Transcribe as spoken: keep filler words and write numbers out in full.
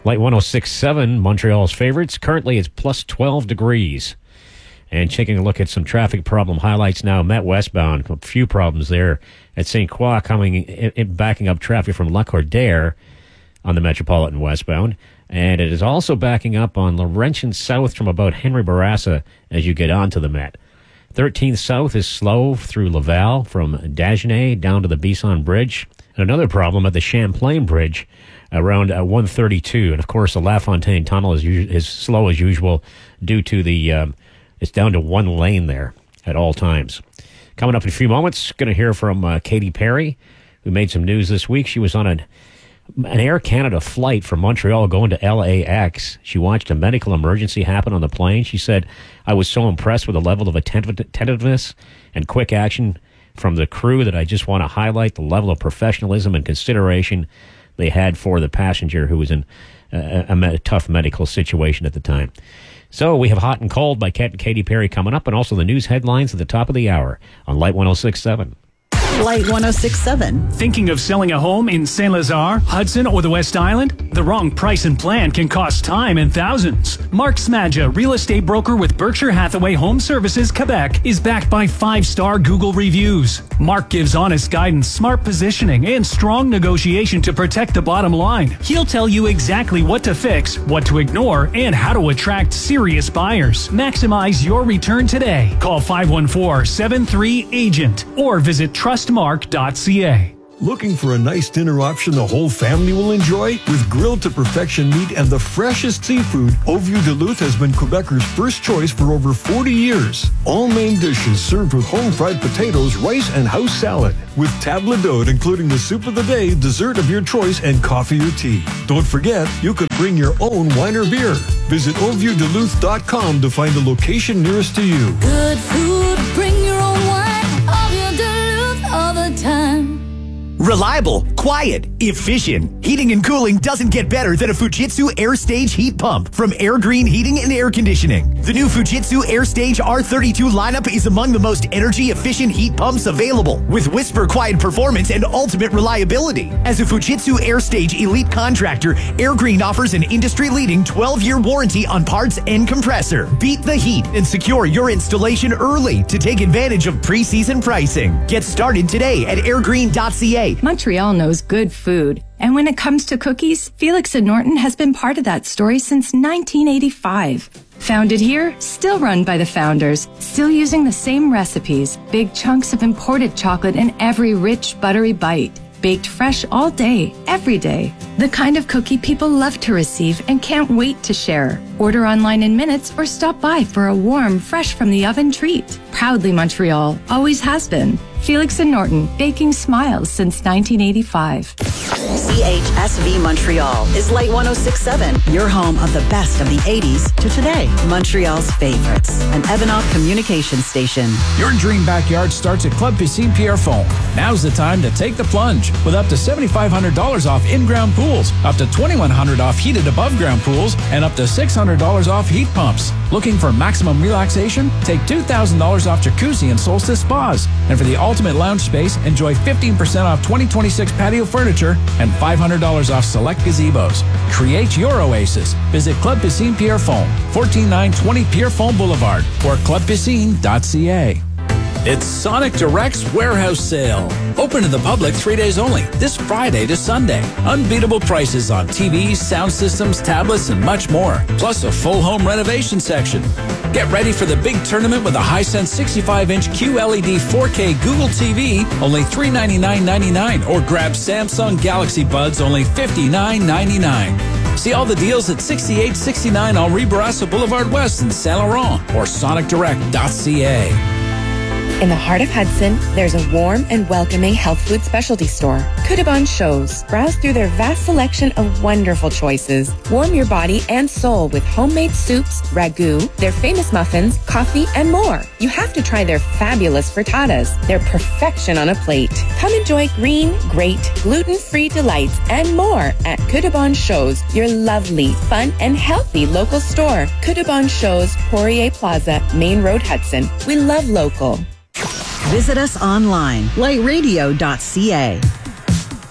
Light one oh six point seven, Montreal's favorites. Currently, it's plus twelve degrees. And taking a look at some traffic problem highlights now. Met westbound, a few problems there at Saint Croix, coming in, in, backing up traffic from Lacordaire on the Metropolitan westbound. And it is also backing up on Laurentian South from about Henry Bourassa as you get onto the Met. thirteenth South is slow through Laval from Dagenais down to the Bisson Bridge. And another problem at the Champlain Bridge around uh, one thirty-two. And, of course, the LaFontaine Tunnel is, us- is slow as usual due to the, um, it's down to one lane there at all times. Coming up in a few moments, going to hear from uh, Katy Perry, who made some news this week. She was on an, an Air Canada flight from Montreal going to L A X. She watched a medical emergency happen on the plane. She said, I was so impressed with the level of attentive- attentiveness and quick action from the crew that I just want to highlight the level of professionalism and consideration they had for the passenger who was in a, a, a tough medical situation at the time. So we have Hot and Cold by Kat and Katy Perry coming up, and also the news headlines at the top of the hour on Light one oh six point seven. Light one oh six point seven. Thinking of selling a home in Saint Lazare, Hudson, or the West Island? The wrong price and plan can cost time and thousands. Mark Smadja, real estate broker with Berkshire Hathaway Home Services Quebec, is backed by five-star Google reviews. Mark gives honest guidance, smart positioning, and strong negotiation to protect the bottom line. He'll tell you exactly what to fix, what to ignore, and how to attract serious buyers. Maximize your return today. Call five one four, seven three, agent or visit trust mark dot c a. Looking for a nice dinner option the whole family will enjoy? With grilled to perfection meat and the freshest seafood, Au Vieux Duluth has been Quebecers' first choice for over forty years. All main dishes served with home-fried potatoes, rice, and house salad. With table d'hôte, including the soup of the day, dessert of your choice, and coffee or tea. Don't forget, you could bring your own wine or beer. Visit au vieux duluth dot com to find the location nearest to you. Good food, bring your own wine. Au Vieux Duluth all the time. Reliable, quiet, efficient. Heating and cooling doesn't get better than a Fujitsu AirStage heat pump from Air Green Heating and Air Conditioning. The new Fujitsu AirStage R thirty-two lineup is among the most energy-efficient heat pumps available, with whisper quiet performance and ultimate reliability. As a Fujitsu AirStage elite contractor, Air Green offers an industry-leading twelve-year warranty on parts and compressor. Beat the heat and secure your installation early to take advantage of pre-season pricing. Get started today at air green dot c a. Montreal knows good food. And when it comes to cookies, Felix and Norton has been part of that story since nineteen eighty-five. Founded here, still run by the founders, still using the same recipes, big chunks of imported chocolate in every rich, buttery bite. Baked fresh all day, every day. The kind of cookie people love to receive and can't wait to share. Order online in minutes or stop by for a warm, fresh from the oven treat. Proudly Montreal, always has been. Felix and Norton, baking smiles since nineteen eighty-five. C H S V Montreal is Light one oh six point seven, your home of the best of the eighties to today. Montreal's favorites, an Evanov communication station. Your dream backyard starts at Club Piscine Pierrefonds. Now's the time to take the plunge with up to seven thousand five hundred dollars off in-ground pools, up to two thousand one hundred dollars off heated above-ground pools, and up to six hundred dollars off heat pumps. Looking for maximum relaxation? Take two thousand dollars off jacuzzi and Solstice spas. And for the ultimate lounge space, enjoy fifteen percent off twenty twenty-six patio furniture and five hundred dollars off select gazebos. Create your oasis. Visit Club Piscine Pierrefonds, fourteen nine twenty Pierrefonds Boulevard, or club piscine dot c a. It's Sonic Direct's Warehouse Sale. Open to the public three days only, this Friday to Sunday. Unbeatable prices on T Vs, sound systems, tablets, and much more. Plus a full home renovation section. Get ready for the big tournament with a Hisense sixty-five inch Q L E D four K Google T V, only three hundred ninety-nine dollars and ninety-nine cents. Or grab Samsung Galaxy Buds, only fifty-nine dollars and ninety-nine cents. See all the deals at sixty-eight sixty-nine Henri Bourassa Boulevard West in Saint Laurent or sonic direct dot c a. In the heart of Hudson, there's a warm and welcoming health food specialty store, Kudabon Shows. Browse through their vast selection of wonderful choices. Warm your body and soul with homemade soups, ragu, their famous muffins, coffee, and more. You have to try their fabulous frittatas. They're perfection on a plate. Come enjoy green, great, gluten-free delights and more at Kudabon Shows, your lovely, fun, and healthy local store. Kudabon Shows, Poirier Plaza, Main Road, Hudson. We love local. Visit us online, light radio dot c a.